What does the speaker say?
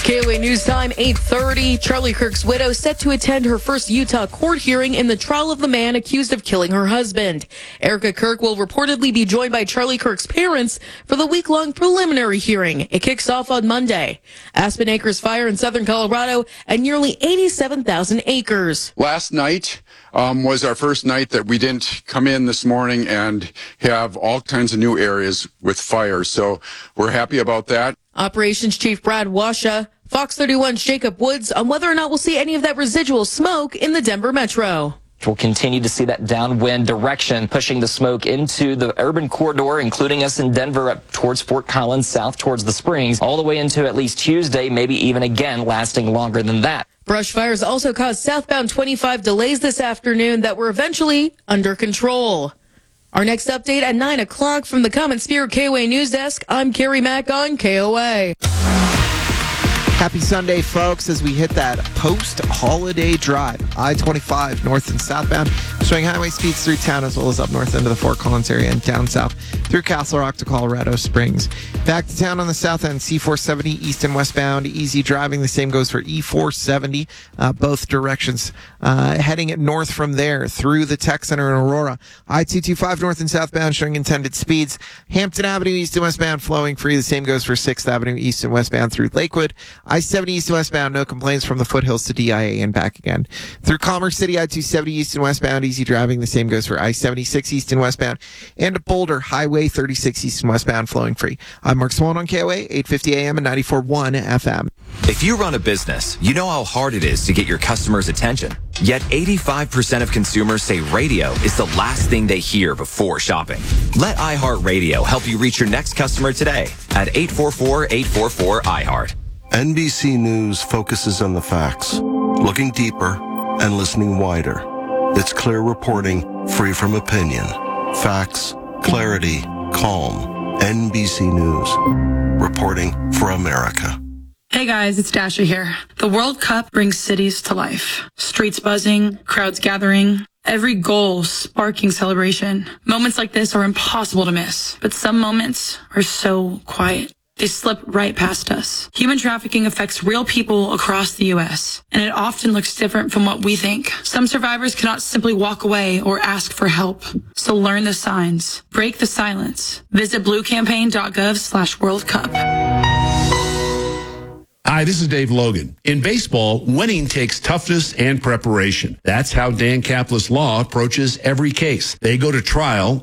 KOA News Time, 8:30. Charlie Kirk's widow set to attend her first Utah court hearing in the trial of the man accused of killing her husband. Erica Kirk will reportedly be joined by Charlie Kirk's parents for the week-long preliminary hearing. It kicks off on Monday. Aspen Acres fire in southern Colorado and nearly 87,000 acres. Last night was our first night that we didn't come in this morning and have all kinds of new areas with fire. So we're happy about that. Operations Chief Brad Washa, Fox 31's Jacob Woods on whether or not we'll see any of that residual smoke in the Denver metro. We'll continue to see that downwind direction pushing the smoke into the urban corridor, including us in Denver up towards Fort Collins, south towards the Springs, all the way into at least Tuesday, maybe even again lasting longer than that. Brush fires also caused southbound 25 delays this afternoon that were eventually under control. Our next update at 9 o'clock from the Common Spirit KOA News Desk. I'm Carrie Mack on KOA. Happy Sunday, folks, as we hit that post-holiday drive. I-25 north and southbound, showing highway speeds through town as well as up north into the Fort Collins area and down south through Castle Rock to Colorado Springs. Back to town on the south end, C-470 east and westbound, easy driving. The same goes for E-470, both directions. Heading it north from there through the Tech Center in Aurora. I-225 north and southbound, showing intended speeds. Hampton Avenue east and westbound, flowing free. The same goes for 6th Avenue east and westbound through Lakewood. I-70 east and westbound, no complaints from the foothills to DIA and back again. Through Commerce City, I-270 east and westbound, easy driving. The same goes for I-76 east and westbound. And Boulder, Highway 36 east and westbound, flowing free. I'm Mark Swan on KOA, 850 AM and 94.1 FM. If you run a business, you know how hard it is to get your customers' attention. Yet 85% of consumers say radio is the last thing they hear before shopping. Let iHeartRadio help you reach your next customer today at 844-844-iHeart. NBC News focuses on the facts, looking deeper and listening wider. It's clear reporting, free from opinion. Facts, clarity, calm. NBC News, reporting for America. Hey guys, it's Dasha here. The World Cup brings cities to life. Streets buzzing, crowds gathering, every goal sparking celebration. Moments like this are impossible to miss, but some moments are so quiet. They slip right past us. Human trafficking affects real people across the U.S., and it often looks different from what we think. Some survivors cannot simply walk away or ask for help. So learn the signs. Break the silence. Visit bluecampaign.gov/World Cup. Hi, this is Dave Logan. In baseball, winning takes toughness and preparation. That's how Dan Caplis Law approaches every case. They go to trial